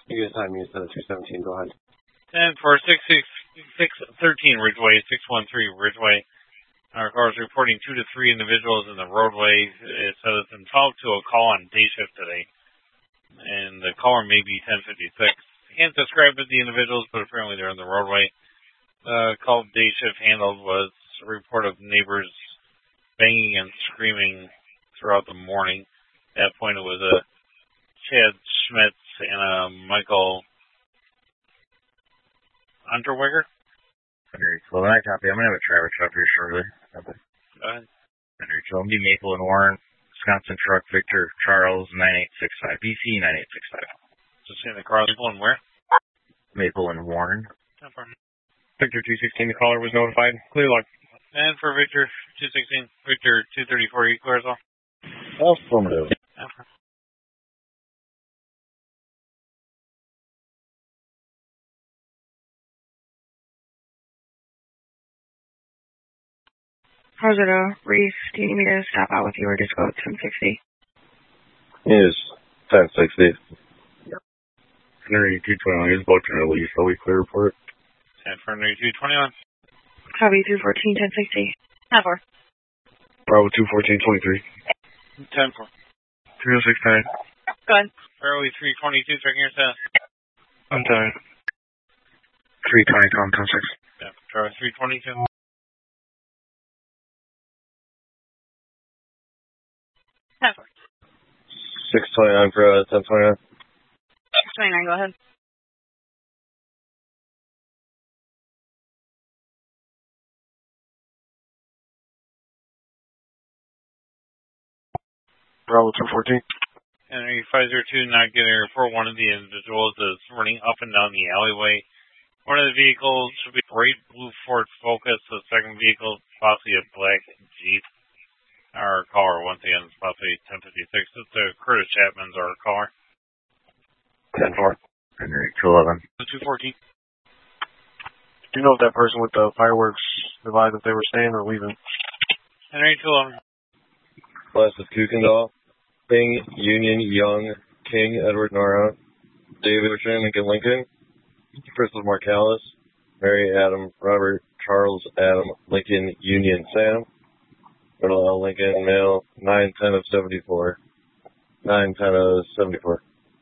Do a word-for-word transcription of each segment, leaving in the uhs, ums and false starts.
You guys time me instead of two seventeen, go ahead. And for six six six thirteen Ridgeway, six one three Ridgeway, our car is reporting two to three individuals in the roadway. It says it's involved to a call on day shift today. And the caller may be ten fifty-six. Can't describe the individuals, but apparently they're in the roadway. The uh, call day shift handled was a report of neighbors banging and screaming throughout the morning. At that point, it was a Chad Schmitz and a Michael Unterweger. Henry, well, I copy. I'm going to have a Travis truck here shortly. Go ahead. Henry, so I'm going to be Maple and Warren, Wisconsin truck, Victor Charles, nine eight six five, B C nine eight six five. Just in the car, Maple and where? Maple and Warren. Victor two sixteen, the caller was notified. Clear luck. And for Victor two sixteen, Victor two thirty-four, you clear as well? Affirmative. Okay. Rosetta, Reef, do you need me to stop out with you or just go ten sixty? Yes, ten sixty. Yep. Henry two twenty-one is about to release. Are we clear for it? And for Henry two twenty-one. Copy two fourteen, ten sixty. ten four. Bravo two fourteen, twenty-three. ten four. three oh six nine. Go ahead. Fairway three twenty-two, checking your status. I'm tired. three twenty, Tom, ten six. Yeah, Charlie three twenty-two. ten four. six twenty-nine for uh, ten twenty-nine. six twenty-nine, go ahead. Bravo two fourteen. Henry five zero two, not getting a report. One of the individuals is running up and down the alleyway. One of the vehicles should be a bright blue Ford Focus. The second vehicle, possibly a black Jeep. Our caller, once again, is possibly ten fifty-six. It's a Curtis Chapman's our caller. ten four. Henry two eleven. two fourteen. Do you know if that person with the fireworks advised if they were staying or leaving? Henry two eleven. Class of Kukendall. King, Union, Young, King, Edward Nora, David Richard, Lincoln, Lincoln, Crystal Marcalis, Mary Adam, Robert, Charles Adam, Lincoln, Union, Sam, Middle L. Lincoln, male, nine ten of seventy-four. nine ten of seventy-four.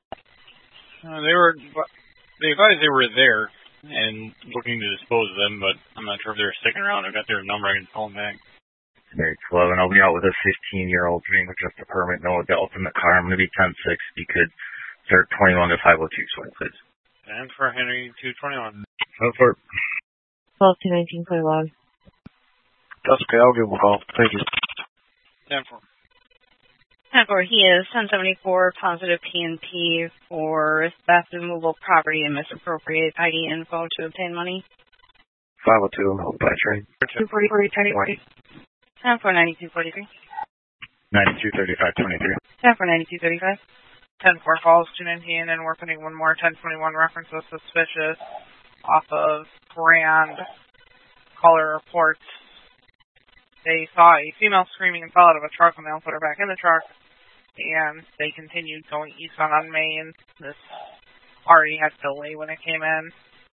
Uh, they were, they advised they were there and looking to dispose of them, but I'm not sure if they're sticking around. I got their number, I can call them back. Henry two eleven, I'll be out with a fifteen-year-old doing just a permit, no adults in the car. I'm going to be ten six. You could start twenty-one to five oh two, swing, please. And for Henry two twenty-one. ten four. twelve two nineteen, play log. That's okay, I'll give him a call. Thank you. ten four. ten four, he is ten seventy-four, positive P N P for theft of movable property and misappropriate I D info to obtain money. five oh two, by train. two forty-four, ten forty. ten four, ninety-two forty-three. ninety-two thirty-five twenty-three. ten four, ninety-two thirty-five. ten four calls two nineteen, and we're putting one more ten twenty-one reference was suspicious off of Grand caller reports. They saw a female screaming and fell out of a truck, and they'll put her back in the truck, and they continued going eastbound on Main. This already had delay when it came in.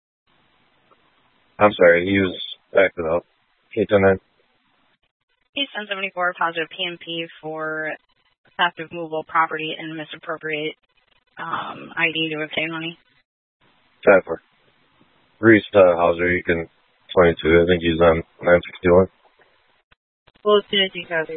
I'm sorry, he was acting up. K ten nine. He's ten seventy-four, positive P M P for theft of movable property and misappropriate um, I D to obtain money. ten four. Reese uh, Hauser, you can twenty-two. I think he's on nine sixty-one. Well, as soon as you copy.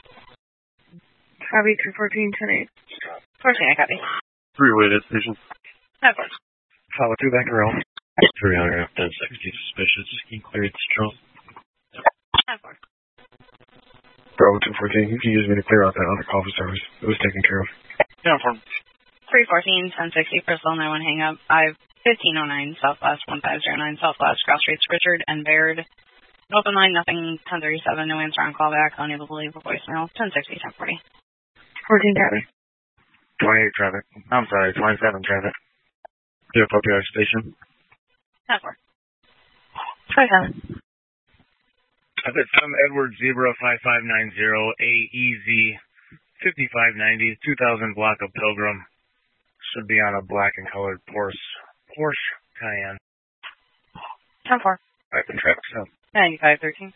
Copy two fourteen, ten eight. fourteen, I copy. Three-way to station. ten four. Follow two back around. three hundred, ten sixty, suspicious. Just can clear the stroke. ten four. Bravo two fourteen, you can use me to clear out that other call for service. It was taken care of. ten four. three fourteen, ten sixty, Crystal nine one hang up. five fifteen oh nine, Southwest one five zero nine, Southwest, Cross Streets, Richard and Baird. Open line, nothing, ten thirty-seven, no answer on callback, unable to leave a voicemail, ten sixty, ten forty. fourteen traffic. twenty-eight traffic. I'm sorry, twenty-seven traffic. P F O P R station. ten four. twenty-seven. I'm Edward Zebra five five nine zero A E Z fifty-five ninety two thousand block of Pilgrim. Should be on a black and colored Porsche, Porsche Cayenne. ten four. I've been traffic south. ninety-five thirteen.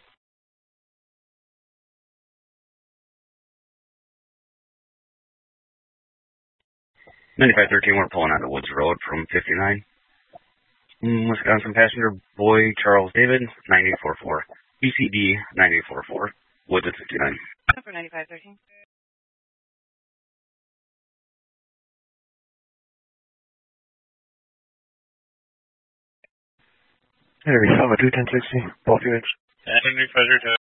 ninety-five thirteen, we're pulling onto Woods Road from fifty-nine. Mm, Wisconsin passenger, boy Charles David, nine eight four four. B C D, nine eight four four. Woods at fifty-nine. For ninety-five thirteen. Henry, Alpha two ten sixty, both units. Henry, pleasure to